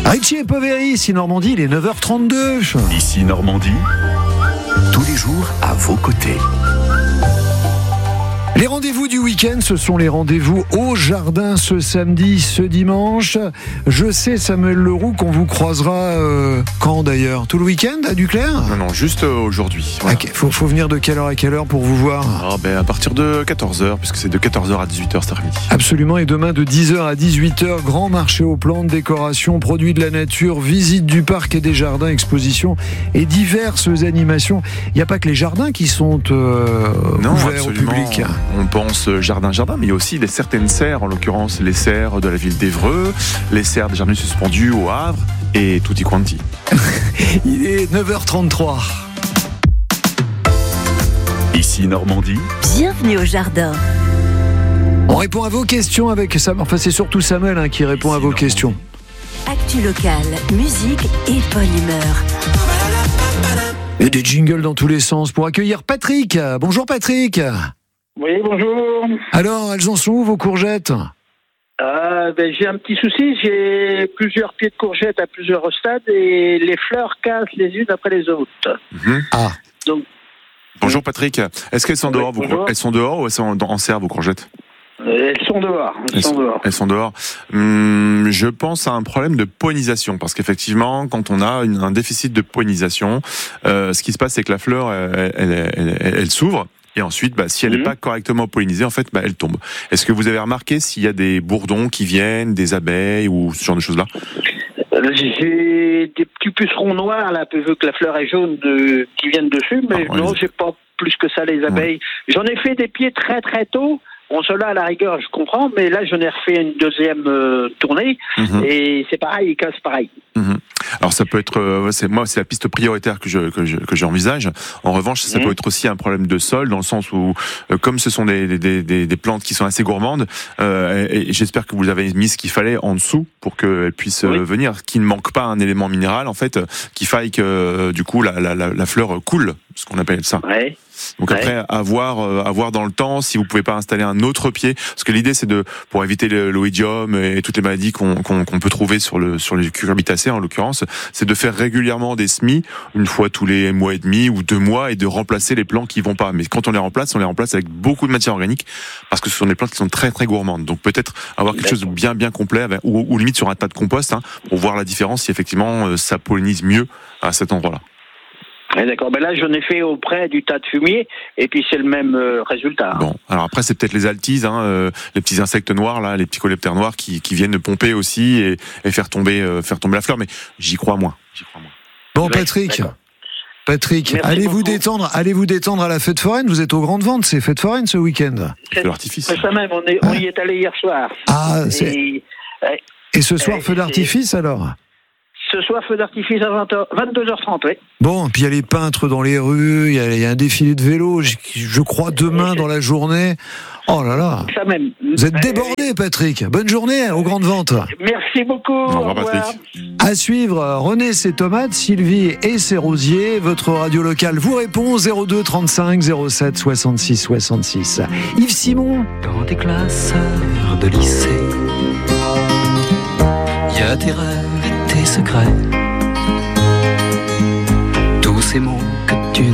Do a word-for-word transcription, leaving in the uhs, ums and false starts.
Richie et Poveri, ici Normandie, il est neuf heures trente-deux. Ici Normandie, tous les jours à vos côtés. Les rendez-vous du week-end, ce sont les rendez-vous au jardin ce samedi, ce dimanche. Je sais, Samuel Leroux, qu'on vous croisera euh, quand d'ailleurs ? Tout le week-end à Duclair ? Non, non, juste euh, aujourd'hui. Voilà. Okay, faut, faut venir de quelle heure à quelle heure pour vous voir ? Ah, ben, à partir de quatorze heures, puisque c'est de quatorze heures à dix-huit heures cet après-midi. Absolument, et demain de dix heures à dix-huit heures, grand marché aux plantes, décoration, produits de la nature, visite du parc et des jardins, expositions et diverses animations. Il n'y a pas que les jardins qui sont euh, non, ouverts absolument. au public. On pense jardin-jardin, mais il y a aussi des, certaines serres, en l'occurrence les serres de la ville d'Évreux, les serres des jardins suspendus au Havre et tutti quanti. Il est neuf heures trente-trois. Ici Normandie, bienvenue au jardin. On répond à vos questions avec Samuel. Enfin, c'est surtout Samuel hein, qui répond Ici à vos Normandie. questions. Actu locale, musique et bonne humeur. Et des jingles dans tous les sens pour accueillir Patrick. Bonjour Patrick. Oui, bonjour. Alors, elles en sont où vos courgettes ? Euh, ben, j'ai un petit souci, j'ai plusieurs pieds de courgettes à plusieurs stades et les fleurs cassent les unes après les autres. Mm-hmm. Ah. Donc, Bonjour Patrick, est-ce qu'elles sont Oui, dehors vos bonjour. cour- Elles sont dehors ou elles sont en, en serre vos courgettes ? euh, elles sont dehors. Elles, Elles sont sont- dehors. Elles sont dehors. Hum, je pense à un problème de pollinisation, parce qu'effectivement, quand on a une, un déficit de pollinisation, euh, ce qui se passe, c'est que la fleur, elle, elle, elle, elle, elle s'ouvre. Et ensuite, bah, si elle n'est Mhm. pas correctement pollinisée, en fait, bah, elle tombe. Est-ce que vous avez remarqué s'il y a des bourdons qui viennent, des abeilles ou ce genre de choses-là ? Euh, J'ai des petits pucerons noirs, là, vu que la fleur est jaune, de, qui viennent dessus, mais Ah, ouais, non, les- j'ai pas plus que ça les abeilles. J'en ai fait des pieds très très tôt. Bon, cela à la rigueur, je comprends, mais là, j'en ai refait une deuxième euh, tournée, Mhm. et c'est pareil, ils cassent pareil. Mhm. Alors ça peut être, euh, c'est moi, c'est la piste prioritaire que je que je que j'envisage. En revanche, ça Mhm. peut être aussi un problème de sol, dans le sens où, euh, comme ce sont des des des, des plantes qui sont assez gourmandes, euh, et, et j'espère que vous avez mis ce qu'il fallait en dessous pour qu'elles puissent euh, Oui. venir, qu'il ne manque pas un élément minéral en fait, euh, qu'il faille que euh, du coup la la la, la fleur coule, ce qu'on appelle ça. Ouais. Donc Ouais. après, à voir, euh, à voir dans le temps si vous pouvez pas installer un autre pied, parce que l'idée c'est de, pour éviter le- l'oïdium et toutes les maladies qu'on qu'on qu'on peut trouver sur le sur les cucurbitacées en l'occurrence, c'est de faire régulièrement des semis, une fois tous les mois et demi ou deux mois, et de remplacer les plants qui vont pas. Mais quand on les remplace, on les remplace avec beaucoup de matière organique, parce que ce sont des plantes qui sont très très gourmandes. Donc peut-être avoir quelque chose de bien bien complet, avec, ou, ou limite sur un tas de compost, hein, pour voir la différence si effectivement euh, ça pollinise mieux à cet endroit-là. Ouais, d'accord. Ben là, j'en ai fait auprès du tas de fumier, et puis c'est le même euh, résultat. Bon, alors après c'est peut-être les altises, hein, euh, les petits insectes noirs là, les petits coléoptères noirs qui, qui viennent pomper aussi et, et faire tomber, euh, faire tomber la fleur. Mais j'y crois moins. J'y crois moins. Bon Ouais, Patrick. d'accord. Patrick, Merci allez vous beaucoup. détendre, allez vous détendre à la fête foraine. Vous êtes aux grandes ventes, c'est fête foraine ce week-end. Feu d'artifice. C'est ça même, on, est, on y est allé hier soir. Ah, c'est... Et, ouais, et ce soir euh, feu d'artifice alors ? ce soir, feu d'artifice à vingt heures, vingt-deux heures trente, oui. Bon, puis il y a les peintres dans les rues, il y a, il y a un défilé de vélos, je, je crois demain dans la journée. Oh là là, Ça même. vous êtes Euh, débordé Patrick. Bonne journée aux grandes ventes. Merci beaucoup. Au revoir, Patrick. À suivre, René ses tomates, Sylvie et ses rosiers. Votre radio locale vous répond zéro deux trente-cinq zéro sept soixante-six soixante-six. Yves Simon. Dans tes classes de lycée, il y a tes rêves et tes secrets. Tous ces mots